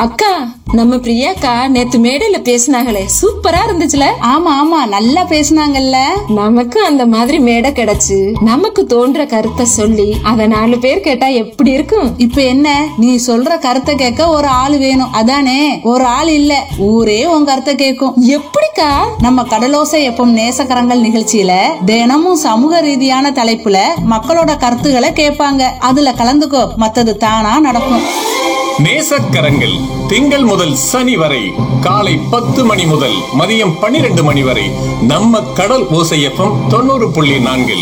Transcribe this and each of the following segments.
அக்கா, நம்ம பிரியாக்கா நேத்து மேடையில பேசினாங்களே, சூப்பரா இருந்துச்சுல. ஆமா ஆமா, நல்லா பேசுனாங்கல்ல. நமக்கு அந்த மாதிரி மேடை கிடைச்சு நமக்கு தோன்ற கருத்தை சொல்லி அத 4 பேர் கேட்டா எப்படி இருக்கும்? இப்ப என்ன, நீ சொல்ற கருத்தை கேட்க ஒரு ஆள் வேணும், அதானே? ஒரு ஆள் இல்ல, ஊரே உன் கருத்தை கேட்கும். எப்படிக்கா? நம்ம கடலோசை எப்பம் நேசக்கரங்கள் நிகழ்ச்சியில தினமும் சமூக ரீதியான தலைப்புல மக்களோட கருத்துக்களை கேட்பாங்க. அதுல கலந்துக்கோ, மத்தது தானா நடக்கும். நேசக்கரங்கள் திங்கள் முதல் சனி வரை காலை 10 மணி முதல் மதியம் 12 மணி வரை நம்ம கடல் ஓசை எஃப்எம் 90.4.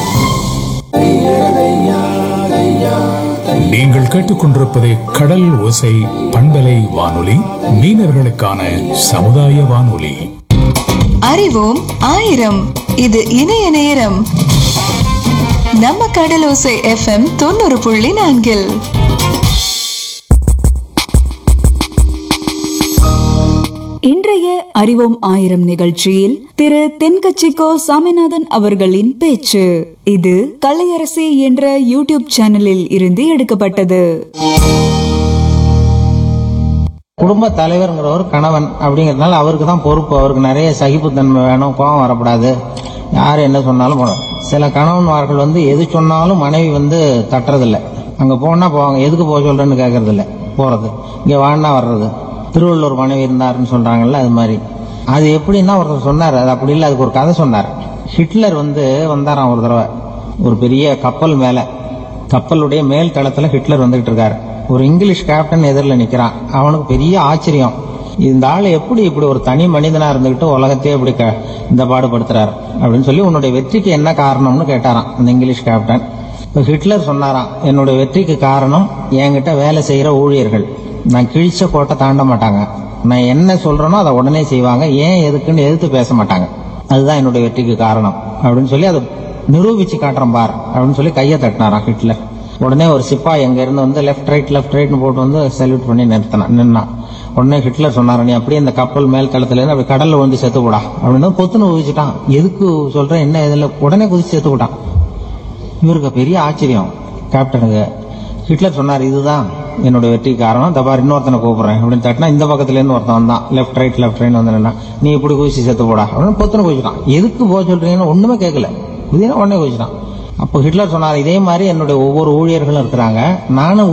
நீங்கள் கேட்டுக்கொண்டிருப்பது கடல் ஓசை பண்பலை வானொலி, மீனவர்களுக்கான சமுதாய வானொலி. அறிவோம் ஆயிரம், இது இணைய நேரம். நம்ம கடலோசை FM 90.4. இன்றைய அறிவோம் ஆயிரம் நிகழ்ச்சியில் திரு தென்கட்சிக்கோ சாமிநாதன் அவர்களின் பேச்சு. இது கலையரசி என்ற யூடியூப் சேனலில் இருந்து எடுக்கப்பட்டது. குடும்ப தலைவர்ங்கிறவர் கணவன் அப்படிங்கறதுனால அவருக்கு தான் பொறுப்பு. அவருக்கு நிறைய சகிப்புத்தன்மை வேணும், கோபம் வரக்கூடாது, யாரு என்ன சொன்னாலும் போகணும். சில கணவன்மார்கள் எது சொன்னாலும் மனைவி தட்டுறதில்லை. அங்க போனா போவாங்க, எதுக்கு போக சொல்றேன்னு கேட்கறது இல்லை, போறது. இங்க வான்னா வர்றது. திருவள்ளுவர் மனைவி இருந்தாருன்னு சொல்றாங்கல்ல, அது மாதிரி. அது எப்படின்னா ஒருத்தர் சொன்னார், அது அப்படி இல்லை, அதுக்கு ஒரு கதை சொன்னார். ஹிட்லர் வந்தாராம் ஒரு தடவை. ஒரு பெரிய கப்பல் மேல, கப்பலுடைய மேல் தளத்துல ஹிட்லர் வந்துகிட்டு இருக்காரு. ஒரு இங்கிலீஷ் கேப்டன் எதிரில் நிக்கிறான். அவனுக்கு பெரிய ஆச்சரியம், இந்த ஆள் எப்படி இப்படி ஒரு தனி மனிதனா இருந்துகிட்டு உலகத்தையே இப்படி இந்த பாடுபடுத்துறாரு அப்படின்னு சொல்லி, உன்னுடைய வெற்றிக்கு என்ன காரணம்னு கேட்டாராம் அந்த இங்கிலீஷ் கேப்டன். இப்போ ஹிட்லர் சொன்னாராம், என்னுடைய வெற்றிக்கு காரணம் என்கிட்ட வேலை செய்யற ஊழியர்கள். நான் கிழிச்ச கோட்டை தாண்ட மாட்டாங்க, நான் என்ன சொல்றேனோ அதை உடனே செய்வாங்க, ஏன் எதுக்குன்னு எதிர்த்து பேச மாட்டாங்க, அதுதான் என்னுடைய வெற்றிக்கு காரணம் அப்படின்னு சொல்லி அதை நிரூபிச்சு காட்டுறேன் பார் அப்படின்னு சொல்லி கையை தட்டினாராம் ஹிட்லர். உடனே ஒரு சிப்பாய் அங்க இருந்து லெஃப்ட் ரைட்னு போட்டு சல்யூட் பண்ணி நின்னான். உடனே ஹிட்லர் சொன்னார், நீ அப்படியே இந்த கப்பல் மேல் தளத்துல இருந்து அப்படி கடல்ல வந்து செத்து போடா அப்படின்னு பொத்துன்னு குதிச்சுட்டான். எதுக்கு சொல்றேன் என்ன இதுல, உடனே குதிச்சு செத்து போட்டான். இவருக்கு பெரிய ஆச்சரியம் கேப்டனுக்கு. ஹிட்லர் சொன்னார், இதுதான் என்னுடைய வெற்றி காரணம், தபார் இன்னொருத்தனை கூப்பிடுறேன் அப்படின்னு தட்டினா இந்த பக்கத்துல இருந்து ஒருத்தன் வந்தான், லெஃப்ட் ரைட் நின்னா, நீ இப்படி குதிச்சு செத்து போடா அப்படின்னு பொத்துன்னு குதிச்சுட்டான். எதுக்கு போக சொல்றீங்கன்னு ஒண்ணுமே கேட்கல, உடனே குதிச்சுட்டான். அப்போ ஹிட்லர் சொன்னார், இதே மாதிரி என்னுடைய ஒவ்வொரு ஊழியர்களும் இருக்கிறாங்க, நானும்